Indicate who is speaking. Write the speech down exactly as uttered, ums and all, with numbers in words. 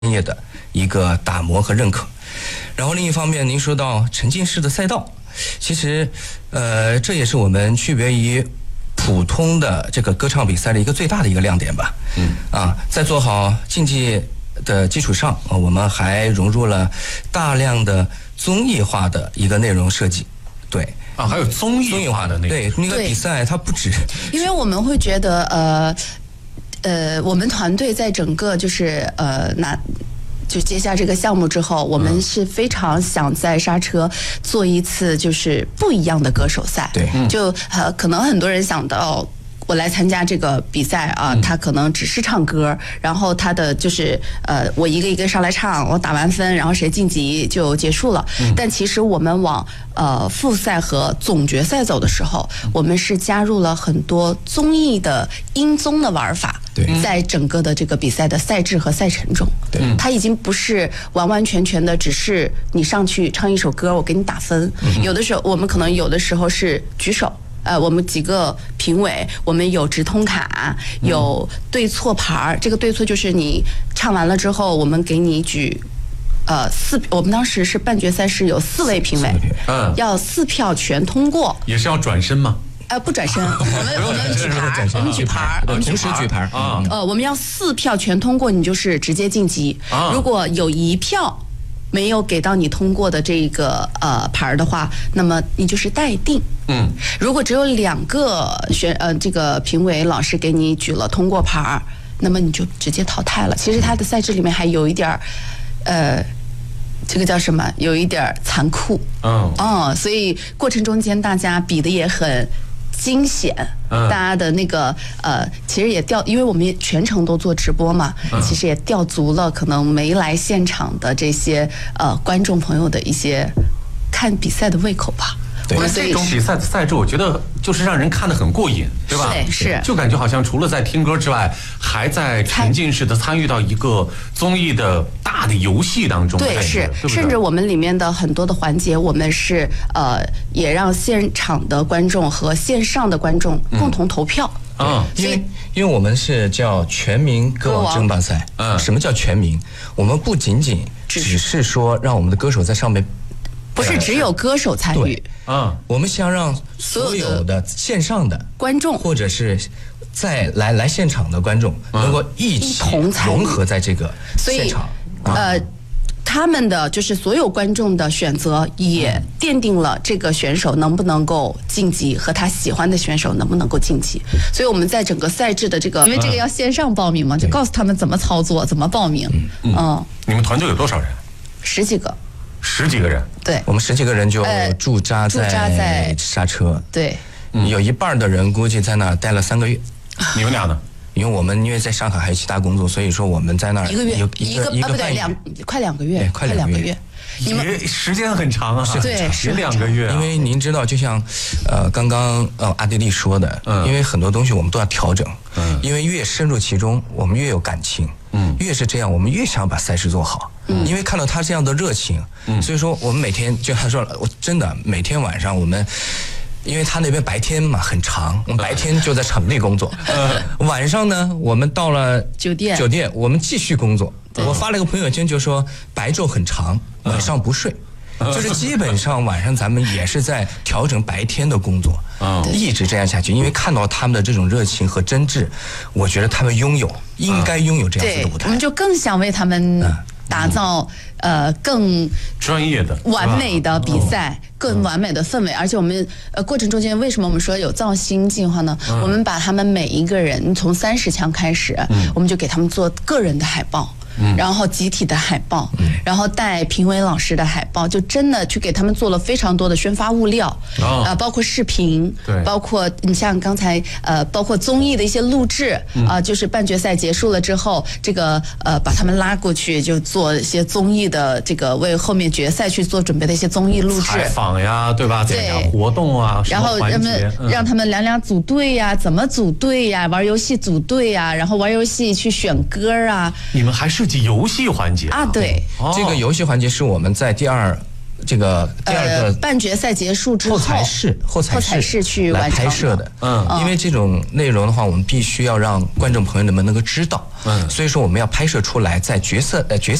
Speaker 1: 业的一个打磨和认可。然后另一方面，您说到沉浸式的赛道，其实呃这也是我们区别于普通的这个歌唱比赛的一个最大的一个亮点吧。嗯啊，在做好竞技的基础上，我们还融入了大量的综艺化的一个内容设计。对
Speaker 2: 啊，还有综艺化的内容。
Speaker 1: 对，那个比赛它不止，
Speaker 3: 因为我们会觉得呃呃，我们团队在整个就是呃拿。就接下这个项目之后，我们是非常想在刹车做一次就是不一样的歌手赛。
Speaker 1: 对，
Speaker 3: 就呃可能很多人想到我来参加这个比赛啊，他可能只是唱歌，然后他的就是呃我一个一个上来唱，我打完分，然后谁晋级就结束了。但其实我们往呃复赛和总决赛走的时候，我们是加入了很多综艺的音综的玩法。在整个的这个比赛的赛制和赛程中，对，它已经不是完完全全的只是你上去唱一首歌，我给你打分。嗯、有的时候我们可能有的时候是举手，呃，我们几个评委，我们有直通卡，有对错牌儿。这个对错就是你唱完了之后，我们给你举。呃，四，我们当时是半决赛是有四位评委，嗯，要四票全通过，
Speaker 2: 也是要转身吗？
Speaker 3: 呃，不转身，我们我们举牌，我们举牌，我们
Speaker 1: 同时举牌啊。
Speaker 3: 呃，我们要四票全通过，你就是直接晋级。如果有一票没有给到你通过的这个呃牌的话，那么你就是待定。嗯。如果只有两个选呃这个评委老师给你举了通过牌，那么你就直接淘汰了。其实它的赛制里面还有一点儿，呃。这个叫什么？有一点残酷，嗯，哦，所以过程中间大家比的也很惊险，嗯，大家的那个呃，其实也调，因为我们也全程都做直播嘛，嗯，其实也调足了可能没来现场的这些呃观众朋友的一些看比赛的胃口吧。
Speaker 2: 我们这种比赛的赛制，我觉得就是让人看得很过瘾，对吧？
Speaker 3: 是是，
Speaker 2: 就感觉好像除了在听歌之外，还在沉浸式的参与到一个综艺的大的游戏当中。
Speaker 3: 对，是，甚至我们里面的很多的环节，我们是呃，也让现场的观众和线上的观众共同投票。
Speaker 1: 嗯，因为因为我们是叫全民歌王争霸赛。嗯，什么叫全民？我们不仅仅只是说让我们的歌手在上面。
Speaker 3: 不是只有歌手参与，
Speaker 1: 啊，我们想让所有的线上的
Speaker 3: 观众，
Speaker 1: 或者是再来来现场的观众，能够一起融合在这个现场。
Speaker 3: 呃，他们的就是所有观众的选择，也奠定了这个选手能不能够晋级和他喜欢的选手能不能够晋级。所以我们在整个赛制的这个，因为这个要线上报名嘛，就告诉他们怎么操作，怎么报名。
Speaker 2: 嗯，嗯你们团队有多少人？
Speaker 3: 十几个。
Speaker 2: 十几个人，
Speaker 3: 对，
Speaker 1: 我们十几个人就驻扎在刹车，
Speaker 3: 对，
Speaker 1: 有一半的人估计在那儿待了三个月。
Speaker 2: 你们俩呢？
Speaker 1: 因为我们因为在上海还有其他工作，所以说我们在那儿
Speaker 3: 一个月，
Speaker 1: 一个一个半
Speaker 3: 两快两个月，
Speaker 1: 快两个月。
Speaker 2: 你们时间很长啊，
Speaker 3: 对，
Speaker 2: 是两个月。
Speaker 1: 因为您知道，就像呃刚刚呃阿迪丽说的，因为很多东西我们都要调整，因为越深入其中，我们越有感情。嗯，越是这样，我们越想把赛事做好。嗯，因为看到他这样的热情，嗯，所以说我们每天就他说了，我真的每天晚上我们，因为他那边白天嘛很长，我们白天就在场地工作，呃，晚上呢我们到了
Speaker 3: 酒店，
Speaker 1: 酒店我们继续工作。我发了个朋友圈就说白昼很长，晚上不睡。就是基本上晚上咱们也是在调整白天的工作，一直这样下去。因为看到他们的这种热情和真挚，我觉得他们拥有应该拥有这样子的舞台。
Speaker 3: 我们就更想为他们打造呃更
Speaker 2: 专业的、
Speaker 3: 完美的比赛，更完美的氛围。而且我们呃过程中间，为什么我们说有造星计划呢？我们把他们每一个人从三十强开始，我们就给他们做个人的海报。然后集体的海报，然后带评委老师的海报，就真的去给他们做了非常多的宣发物料，哦、呃，包括视频，对，包括你像刚才呃，包括综艺的一些录制啊、呃，就是半决赛结束了之后，这个呃，把他们拉过去就做一些综艺的这个为后面决赛去做准备的一些综艺录制、
Speaker 2: 采访呀，对吧？对，活动啊，
Speaker 3: 然后让他们、嗯、让他们两两组队呀，怎么组队呀，玩游戏组队呀，然后玩游戏去选歌啊，
Speaker 2: 你们还是。游戏环节
Speaker 3: 啊，对，
Speaker 1: 这个游戏环节是我们在第二这个第二个、
Speaker 3: 呃、半决赛结束之后，
Speaker 1: 后采试后采
Speaker 3: 试试去
Speaker 1: 来拍摄的。嗯，因为这种内容的话，我们必须要让观众朋友们能够知道。嗯，所以说我们要拍摄出来，在角色呃角色。